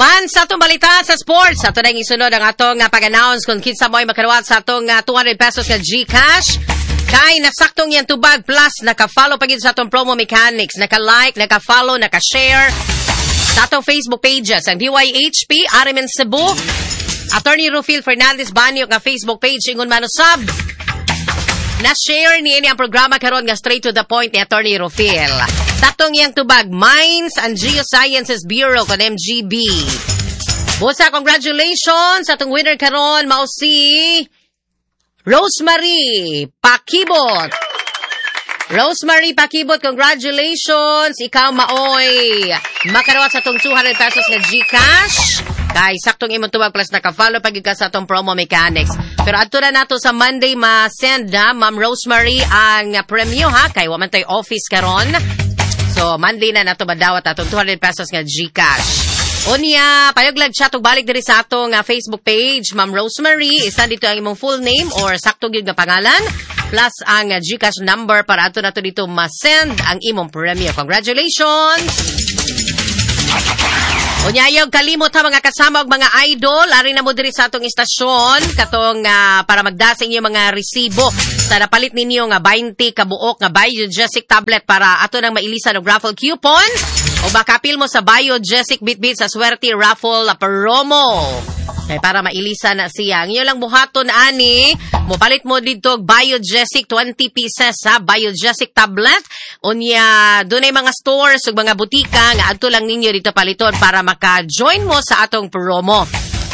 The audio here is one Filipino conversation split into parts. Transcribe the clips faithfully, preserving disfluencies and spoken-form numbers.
Human sa itong balita sa sports. Sa ito na isunod ang atong uh, pag-announce kung kinsa mo'y makarawat sa atong uh, two hundred pesos na Gcash. Kay nasaktong yan tubag plus naka-follow pagid sa atong promo mechanics. Naka-like, naka-follow, naka-share sa atong Facebook pages. Ang D Y H P, Arimen Cebu, Attorney Rufil Fernandez Banyo nga Facebook page. Ingon manusab. Na-share niya ang programa karon nga straight to the point ni Attorney Rufil. Tatong yang tubag, Mines and Geosciences Bureau kon M G B. Busa, congratulations sa atong winner karon mao si Rosemary Pakibot. Rosemary Pakibot, congratulations. Ikaw maoy makarawat sa atong two hundred pesos na Gcash. Kay saktong imong tubag plus naka-follow pagid ka sa atong promo mechanics. Pero adto na nato sa Monday ma-send na Ma'am Rosemary ang premyo ha kay wa man tay office karon. So Monday na nato madawat atong two hundred pesos nga Gcash. Unya, payaglag siya tug balik diri sa atong uh, Facebook page, Ma'am Rosemary. Isa dito ang imong full name or sakto gyud nga pangalan plus ang uh, Gcash number para adto nato dito ma-send ang imong premyo. Congratulations. Unyayog kalimot ha mga kasama og mga idol, ari na mo diri sa atong istasyon katong uh, para magdasa inyo mga resibo sa napalit ninyo nga twenty ka buok nga Biogesic tablet para ato nang mailisan og raffle coupon o makapil mo sa Biogesic Bitbit sa swerte raffle promo. Kay para mailisan na siya. Ngayon lang buhaton ani, mopalit mo dito Biogesic twenty pieces sa Biogesic tablet. Unya, doon ay mga stores ug mga butika nga adto lang ninyo dito paliton para maka-join mo sa atong promo.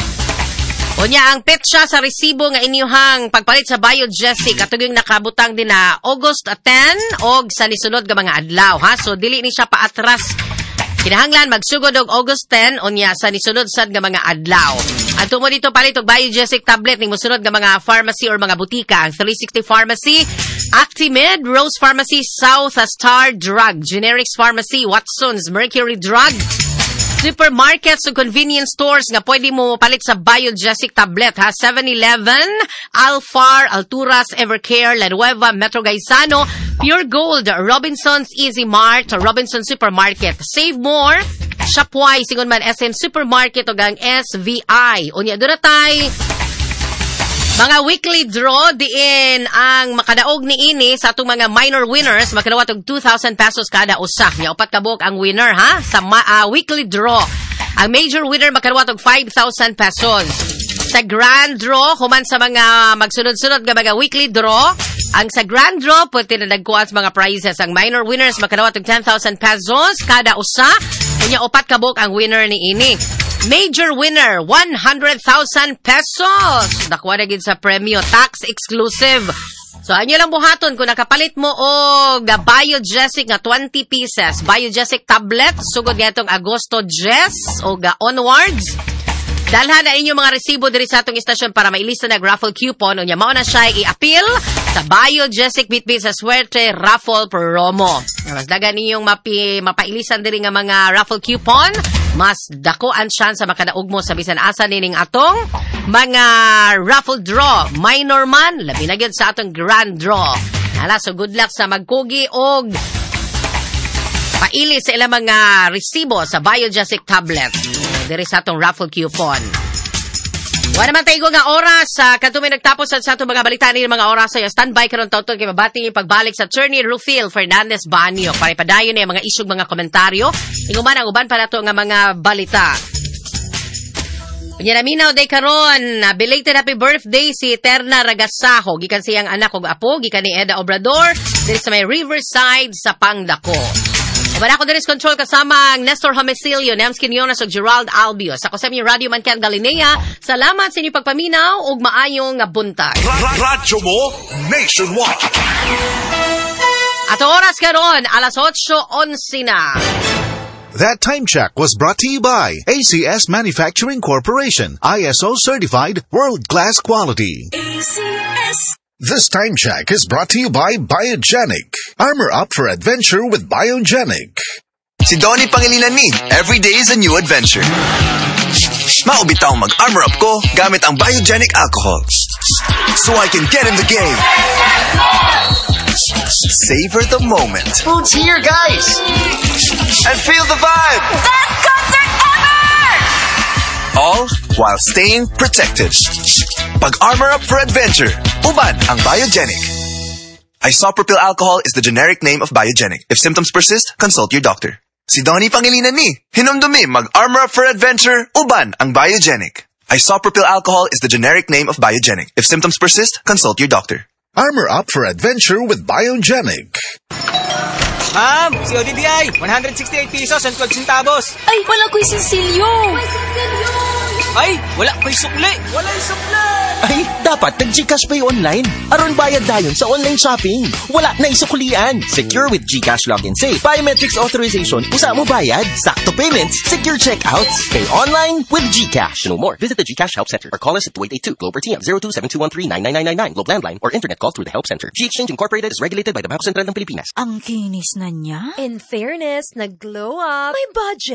Unya, ang petsa sa resibo nga inyuhang pagpalit sa Biogesic atong yung nakabutang din na August ten og sa nisunod nga mga adlaw ha. So dili ni siya paatras. Kinahanglan magsugod og August ten unya sa nisunod sad nga mga adlaw. Adto mo dito palit og Biogesic tablet ning mosunod nga mga pharmacy or mga butika. Ang three sixty Pharmacy, Actimid, Rose Pharmacy, South Star Drug, Generics Pharmacy, Watson's, Mercury Drug, supermarkets o convenience stores nga pwede mo palit sa Biogesic tablet ha. seven eleven, Alfar, Alturas, Evercare, La Nueva, Metro Gaisano, Pure Gold, Robinson's Easy Mart, Robinson Supermarket. Save more, Shopwise, ingon man S M Supermarket o gang S V I. Unya doon na tayo mga weekly draw diin ang makadaog ni ini sa atong mga minor winners makadawat og two thousand pesos kada usa. Nya upat ka buok ang winner ha sa uh, weekly draw. Ang major winner makadawat og five thousand pesos. Sa grand draw human sa mga magsunod-sunod nga mga weekly draw, ang sa grand draw pwede na nagkuha sa mga prizes. Ang minor winners makadawat og ten thousand pesos kada usa. Unya upat ka buok ang winner ni ini. Major winner, one hundred thousand pesos. Nakuha na gid sa premyo, tax exclusive. So, anyo lang buhaton kung nakapalit mo o Biogesic nga twenty pieces. Biogesic tablet, sugod nga itong Agosto Jess o ga onwards. Dalhan na inyong mga resibo diri sa atong istasyon para mailista na raffle coupon. Unya mao na siya i-appeal sa Biogesic Bitbit sa swerte raffle promo. Mas dagan ninyong mapi, mapailisan diri nga mga raffle coupon, mas dako ang chance sa makadaog mo sa bisan asa nining atong mga raffle draw. Minor man, labi na gyud sa atong grand draw. Hala, so good luck sa magkugi og paili sa ilang mga resibo sa Biogesic tablet. Diri sa atong raffle coupon. Wala naman tayo nga oras. Uh, kanto may nagtapos sa atong mga balita ni mga oras. So, standby karon taon kay mabati yung pagbalik sa Attorney Rufil Fernandez Banyo. Para ipadayon na yung mga isyug mga komentaryo. Inguman ang uban para to nga mga balita. Panyanaminaw day karon, uh, belated happy birthday si Terna Ragasaho. Gikan siyang anak og apo, gikan ni Eda Obrador. Diri sa may Riverside sa Pangdako. Wala ko din is control kasama ang Nestor Homicilio, Nems Quinones o Gerald Albios. Ako sa mi Radio Mancan Galinea. Salamat sa inyong pagpaminaw ug maayong buntag. Radyo mo nationwide. At oras karon alas eight eleven na. That time check was brought to you by A C S Manufacturing Corporation, I S O certified, world-class quality. A C S. This time check is brought to you by Biogenic. Armor up for adventure with Biogenic. Si Donnie Pangilinan ni, every day is a new adventure. Maubitaw mag-armor up ko gamit ang Biogenic alcohol. So I can get in the game. Savor the moment. Food's here, guys! And feel the vibe. Best concert ever! while staying protected. Pag-armor up for adventure, uban ang Biogenic. Isopropyl alcohol is the generic name of Biogenic. If symptoms persist, consult your doctor. Si Donnie Pangilinan ni, hinumdumi mag-armor up for adventure, uban ang Biogenic. Isopropyl alcohol is the generic name of Biogenic. If symptoms persist, consult your doctor. Armor up for adventure with Biogenic. Ma'am, C O D D I, one hundred sixty-eight pesos and twelve centavos. Ay, wala ko'y sinsilyo. Ay, wala ko'y sukli. Wala yung sukli. Ay, dapat nag-Gcash Pay online. Aron bayad dayon sa online shopping. Wala na isuklian. Secure with Gcash Login Safe. Biometrics authorization. Usa mo bayad. Sakto payments. Secure checkouts. Pay online with Gcash. To know more, visit the Gcash Help Center or call us at two eight eight two Globe or T M zero two seven two one three nine nine nine nine Globe Landline or internet call through the Help Center. G-Exchange Incorporated is regulated by the Bangko Sentral ng Pilipinas. Ang kinis na niya. In fairness, nag-glow up. May budget.